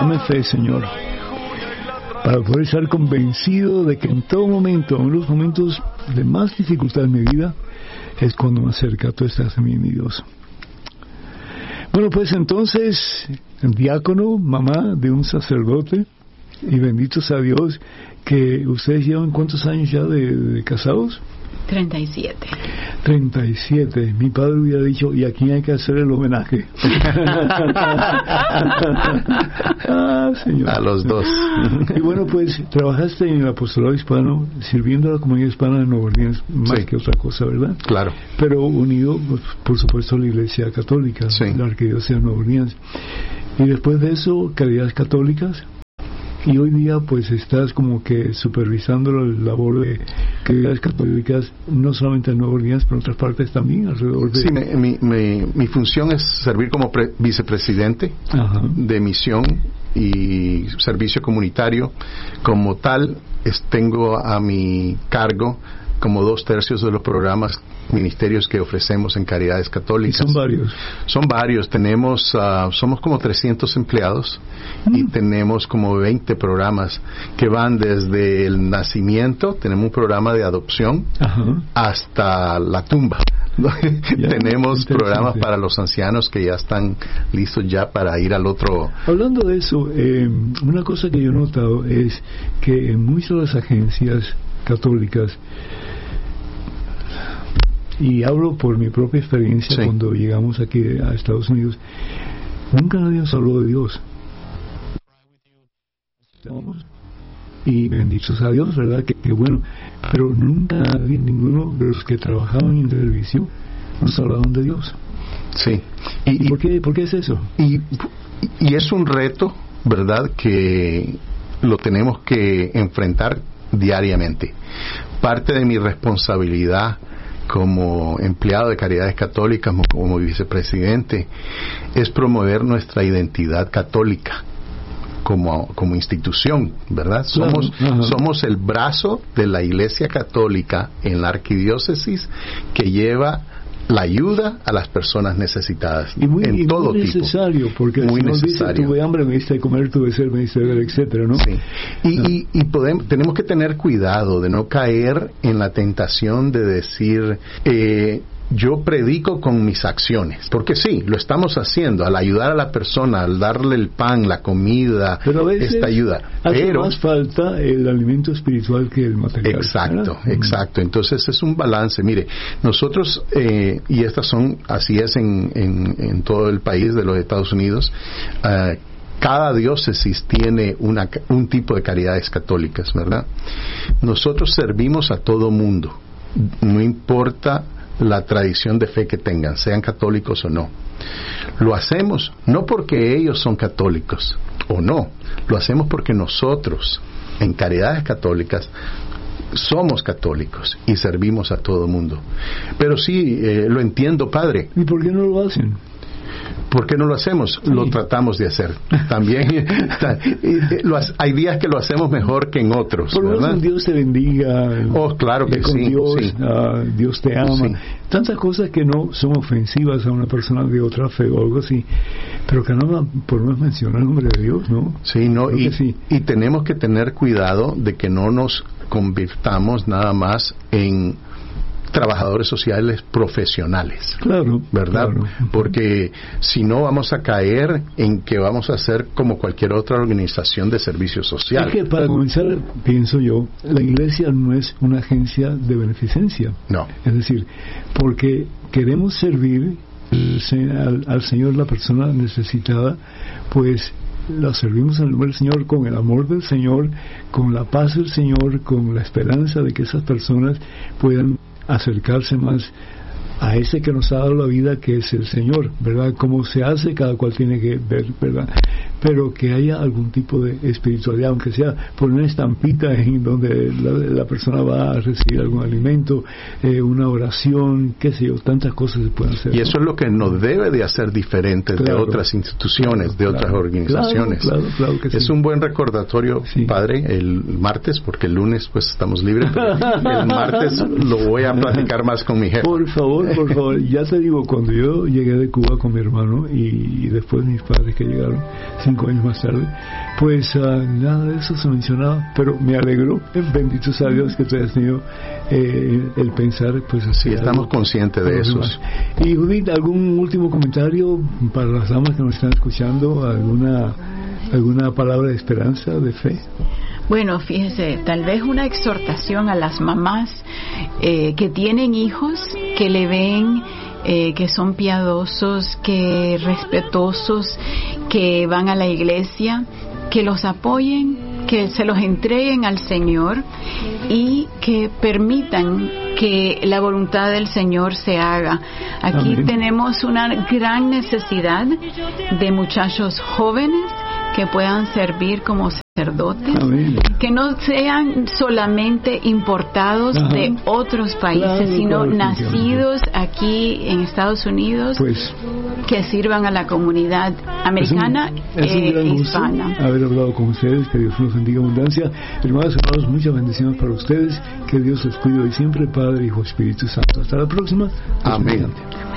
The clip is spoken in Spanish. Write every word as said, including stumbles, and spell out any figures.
dame fe, Señor, para poder estar convencido de que en todo momento, en los momentos de más dificultad en mi vida, es cuando me acerca, tú estás en mí, mi Dios. Bueno, pues entonces, diácono, mamá de un sacerdote, y bendito sea Dios, que ustedes llevan ¿cuántos años ya de, de casados? treinta y siete. treinta y siete. Mi padre hubiera dicho, y aquí hay que hacer el homenaje. Ah, señor. A los dos. Y bueno, pues trabajaste en el apostolado hispano, sirviendo a la comunidad hispana de Nueva Orleans, más sí. que otra cosa, ¿verdad? Claro. Pero unido, pues, por supuesto, a la Iglesia Católica, sí. La Arquidiócesis de Nueva Orleans. Y después de eso, Caridades Católicas. Y hoy día pues estás como que supervisando la labor de Caridades Católicas, no solamente en Nueva Orleans, pero en otras partes también alrededor de... Sí, mi, mi, mi, mi función es servir como pre, vicepresidente Ajá. de misión y servicio comunitario. Como tal, es, tengo a mi cargo como dos tercios de los programas ministerios que ofrecemos en Caridades Católicas. ¿Y son varios? Son varios. Tenemos, uh, somos como trescientos empleados mm. y tenemos como veinte programas que van desde el nacimiento, tenemos un programa de adopción, Ajá. hasta la tumba. Ya, tenemos programas para los ancianos que ya están listos ya para ir al otro. Hablando de eso, eh, una cosa que yo he notado es que en muchas de las agencias católicas, y hablo por mi propia experiencia sí. cuando llegamos aquí a Estados Unidos, nunca nadie nos habló de Dios. Y bendito sea Dios, ¿verdad? Que, que bueno, pero nunca nadie, ninguno de los que trabajaban en televisión nos hablaban de Dios. Sí. ¿Y, ¿Y por qué, por qué es eso? Y, y es un reto, ¿verdad? Que lo tenemos que enfrentar diariamente. Parte de mi responsabilidad como empleado de Caridades Católicas, como, como vicepresidente, es promover nuestra identidad católica como, como institución, ¿verdad? Claro, somos, somos el brazo de la Iglesia Católica en la arquidiócesis que lleva la ayuda a las personas necesitadas y muy, en y todo muy tipo. Necesario, porque muy si no necesario. Dice, tuve hambre, me diste de comer, tuve sed, me diste de beber, etcétera, ¿no? Sí. Y, no. y, y podemos, tenemos que tener cuidado de no caer en la tentación de decir eh, yo predico con mis acciones, porque sí, lo estamos haciendo al ayudar a la persona, al darle el pan, la comida, pero a veces esta ayuda. Hace pero más falta el alimento espiritual que el material. Exacto, ¿verdad? exacto. Entonces es un balance. Mire, nosotros, eh, y estas son, así es en, en, en todo el país de los Estados Unidos, uh, cada diócesis tiene una, un tipo de caridades católicas, ¿verdad? Nosotros servimos a todo mundo, no importa la tradición de fe que tengan, sean católicos o no. Lo hacemos no porque ellos son católicos o no, lo hacemos porque nosotros en Caridades Católicas somos católicos y servimos a todo mundo. Pero sí, eh, lo entiendo, padre. ¿Y por qué no lo hacen? ¿Por qué no lo hacemos? Sí. Lo tratamos de hacer. También lo, hay días que lo hacemos mejor que en otros. Por lo menos Dios te bendiga. Oh, claro que con sí. Dios, sí. Uh, Dios te ama. Sí. Tantas cosas que no son ofensivas a una persona de otra fe o algo así. Pero que no por lo menos menciona el nombre de Dios, ¿no? Sí, no. Y, sí. y tenemos que tener cuidado de que no nos convirtamos nada más en trabajadores sociales profesionales, claro, ¿verdad? Claro. Porque si no vamos a caer en que vamos a ser como cualquier otra organización de servicio social. Es que para comenzar, pienso yo, la iglesia no es una agencia de beneficencia. No. Es decir, porque queremos servir al, al Señor, la persona necesitada, pues la servimos en el nombre del Señor, con el amor del Señor, con la paz del Señor, con la esperanza de que esas personas puedan acercarse más a ese que nos ha dado la vida, que es el Señor, ¿verdad? Cómo se hace, cada cual tiene que ver, ¿verdad? Pero que haya algún tipo de espiritualidad, aunque sea por una estampita en donde la, la persona va a recibir algún alimento, eh, una oración, qué sé yo, tantas cosas se pueden hacer. Y eso, ¿no?, es lo que nos debe de hacer diferentes claro, de otras instituciones, de claro, otras organizaciones. Claro, claro, claro que sí. Es un buen recordatorio, sí. Padre, el martes, porque el lunes pues estamos libres, pero el martes lo voy a platicar más con mi jefe. Por favor, por favor, ya te digo, cuando yo llegué de Cuba con mi hermano y, y después mis padres que llegaron, cinco años más tarde, pues uh, nada de eso se mencionaba, pero me alegró, bendito sea Dios que tú hayas tenido eh, el pensar, pues así. Sí, estamos conscientes de eso. Y Judith, ¿algún último comentario para las damas que nos están escuchando? ¿Alguna, alguna palabra de esperanza, de fe? Bueno, fíjese, tal vez una exhortación a las mamás eh, que tienen hijos, que le ven, eh, que son piadosos, que respetuosos, que van a la iglesia, que los apoyen, que se los entreguen al Señor y que permitan que la voluntad del Señor se haga. Aquí Amén. Tenemos una gran necesidad de muchachos jóvenes que puedan servir como sacerdotes, Amén. Que no sean solamente importados Ajá. de otros países, claro, sino claro, nacidos aquí en Estados Unidos, pues, que sirvan a la comunidad americana e hispana. Haber hablado con ustedes, que Dios nos bendiga abundancia. Hermanos, hermanos, muchas bendiciones para ustedes, que Dios los cuide hoy siempre, Padre, Hijo, Espíritu Santo. Hasta la próxima. Amén.